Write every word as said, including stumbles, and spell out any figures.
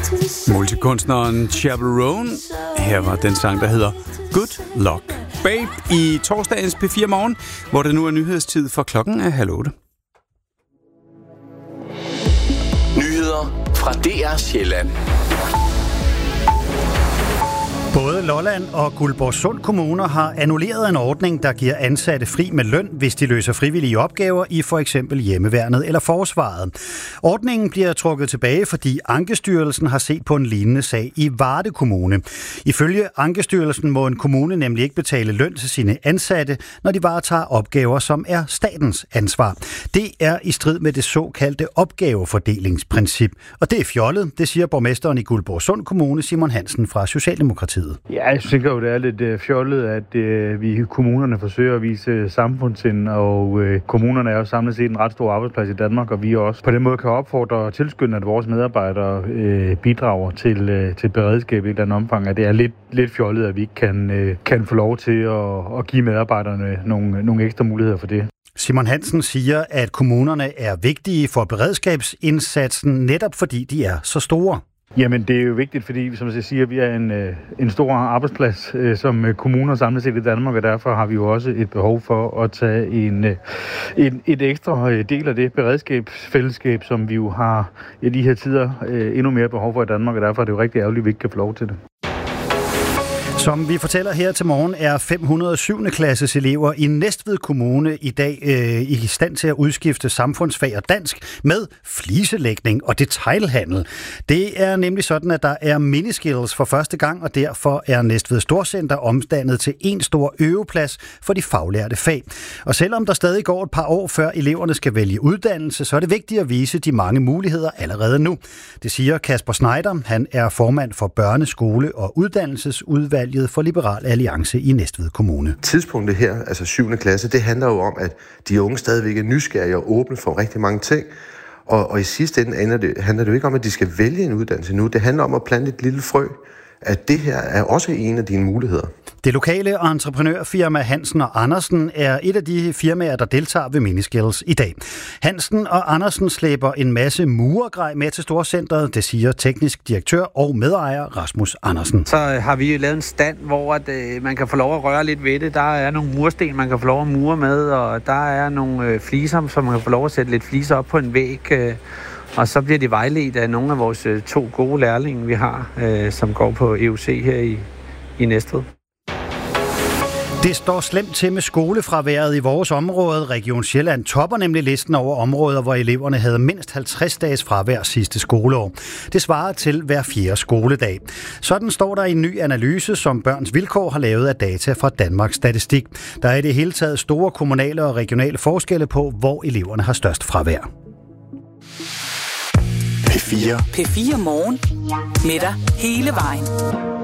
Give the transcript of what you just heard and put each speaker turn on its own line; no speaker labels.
Multikunstneren Chaperone. Her var den sang, der hedder Good Luck Babe i torsdagens P fire Morgen, hvor det nu er nyhedstid, for klokken er halv otte.
Nyheder fra D R Sjælland.
Både Lolland og Guldborgsund kommuner har annulleret en ordning, der giver ansatte fri med løn, hvis de løser frivillige opgaver i for eksempel hjemmeværnet eller forsvaret. Ordningen bliver trukket tilbage, fordi Ankestyrelsen har set på en lignende sag i Varde Kommune. Ifølge Ankestyrelsen må en kommune nemlig ikke betale løn til sine ansatte, når de varetager opgaver, som er statens ansvar. Det er i strid med det såkaldte opgavefordelingsprincip. Og det er fjollet, det siger borgmesteren i Guldborgsund Kommune, Simon Hansen fra Socialdemokratiet.
Ja, jeg synes jo, det er lidt uh, fjollet, at uh, vi kommunerne forsøger at vise samfundssind, og uh, kommunerne er jo samlet set en ret stor arbejdsplads i Danmark, og vi også på den måde kan opfordre og tilskynde, at vores medarbejdere uh, bidrager til, uh, til beredskab i et eller andet omfang, at det er lidt, lidt fjollet, at vi ikke kan, uh, kan få lov til at, at give medarbejderne nogle, nogle ekstra muligheder for det.
Simon Hansen siger, at kommunerne er vigtige for beredskabsindsatsen, netop fordi de er så store.
Jamen, det er jo vigtigt, fordi, som jeg siger, vi er en, en stor arbejdsplads som kommuner samlet set i Danmark, og derfor har vi jo også et behov for at tage en, en, et ekstra del af det beredskabsfællesskab, som vi jo har i de her tider endnu mere behov for i Danmark, og derfor er det jo rigtig ærgerligt, at vi ikke kan få lov til det.
Som vi fortæller her til morgen, er fem hundrede og syvende klasses elever i Næstved Kommune i dag øh, i stand til at udskifte samfundsfag og dansk med fliselægning og detailhandel. Det er nemlig sådan, at der er miniskills for første gang, og derfor er Næstved Storcenter omdannet til en stor øveplads for de faglærte fag. Og selvom der stadig går et par år, før eleverne skal vælge uddannelse, så er det vigtigt at vise de mange muligheder allerede nu. Det siger Kasper Schneider. Han er formand for Børne-, Skole- og Uddannelsesudvalget for Liberal Alliance i Næstved Kommune.
Tidspunktet her, altså syvende klasse, det handler jo om, at de unge stadigvæk er nysgerrige og åbne for rigtig mange ting. Og, og i sidste ende handler det, handler det jo ikke om, at de skal vælge en uddannelse nu. Det handler om at plante et lille frø, at det her er også en af dine muligheder.
Det lokale entreprenørfirma Hansen og Andersen er et af de firmaer, der deltager ved Miniskills i dag. Hansen og Andersen slæber en masse murergrej med til Storcentret, det siger teknisk direktør og medejer Rasmus Andersen.
Så har vi lavet en stand, hvor at, øh, man kan få lov at røre lidt ved det. Der er nogle mursten, man kan få lov at mure med, og der er nogle øh, fliser, så man kan få lov at sætte lidt fliser op på en væg. Øh, Og så bliver de vejledt af nogle af vores to gode lærlinge, vi har, øh, som går på E U C her i, i Næstved.
Det står slemt til med skolefraværet i vores område. Region Sjælland topper nemlig listen over områder, hvor eleverne havde mindst halvtreds dages fravær sidste skoleår. Det svarer til hver fjerde skoledag. Sådan står der i en ny analyse, som Børns Vilkår har lavet af data fra Danmarks Statistik. Der er i det hele taget store kommunale og regionale forskelle på, hvor eleverne har størst fravær.
P fire.
P fire Morgen. Med dig hele vejen.